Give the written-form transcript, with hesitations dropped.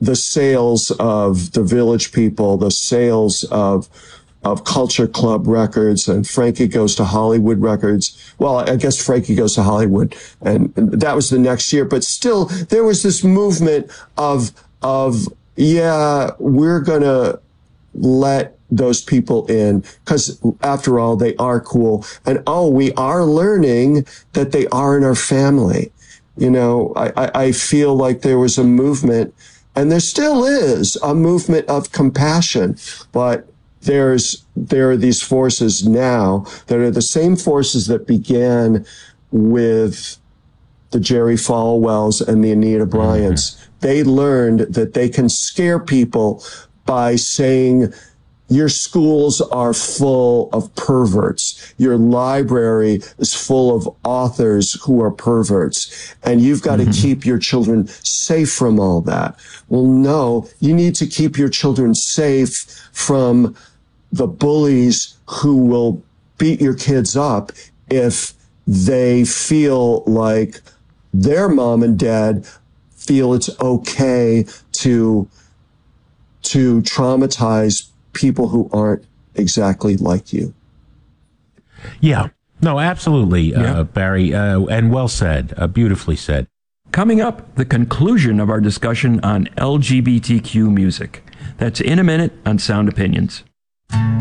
the sales of the Village People, the sales of Culture Club records and Frankie Goes to Hollywood records. Well, I guess Frankie Goes to Hollywood, and that was the next year. But still, there was this movement of yeah, we're gonna let those people in because after all, they are cool, and oh, we are learning that they are in our family. You know, I feel like there was a movement, and there still is a movement of compassion, but there are these forces now that are the same forces that began with the Jerry Falwells and the Anita Bryants. Mm-hmm. They learned that they can scare people by saying, your schools are full of perverts. Your library is full of authors who are perverts. And you've got to keep your children safe from all that. Well, no, you need to keep your children safe from the bullies who will beat your kids up if they feel like their mom and dad feel it's okay to traumatize people who aren't exactly like you. Yeah, no, absolutely, Barry, and well said, beautifully said. Coming up, the conclusion of our discussion on LGBTQ music. That's in a minute on Sound Opinions.